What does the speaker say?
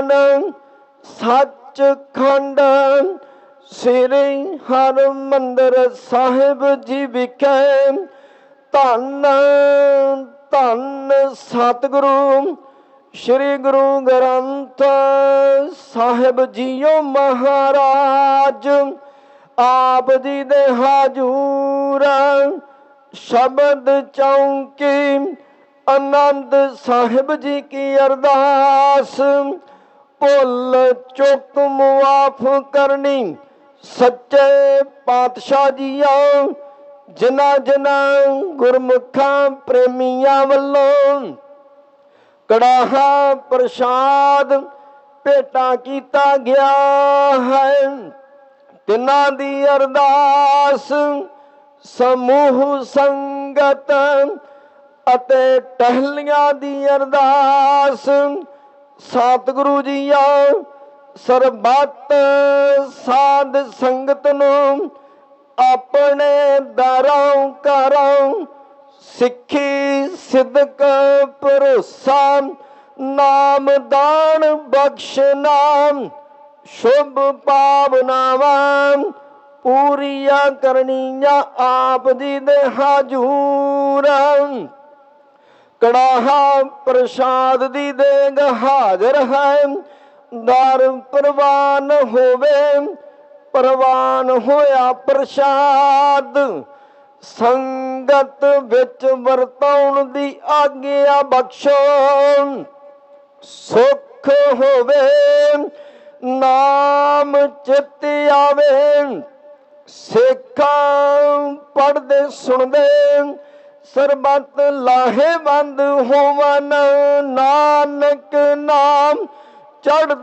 ਸਥਾਨ ਸੱਚਖੰਡ ਸ੍ਰੀ ਹਰਿਮੰਦਰ ਸਾਹਿਬ ਜੀ ਵਿਖੇ ਧੰਨ ਧੰਨ ਸਤਿਗੁਰੂ श्री गुरु ग्रंथ साहिब जीओ महाराज आप जी दे हाजूर शब्द चौंकी आनंद साहिब जी की अरदास भुल चुक मुआफ करनी सच्चे पातशाह जिया जिन्ना जिन्ना गुरमुखा प्रेमिया वल्लों कड़ाहा प्रसाद भेटा किया गया है। तिन्हां दी अरदास समूह संगत अते टहलियां दी अरदास सतगुरु जीआ सरबत साध संगत नूं अपने दरों घरों सिखी सिदक भरोसा नाम दान बख्श नाम शुभ भावनावां पूरिया करनिया आप जी दे हाजूर कड़ाहा प्रसाद दी देग हाजर है दर प्रवान होवे प्रवान होया प्रसाद संगत विच वरताउण दी आग्या बख्शो सुख होवे नाम चित आवे सिखां पढ़दे सुनदे सरबत लाहेवंद होवन नानक नाम चढ़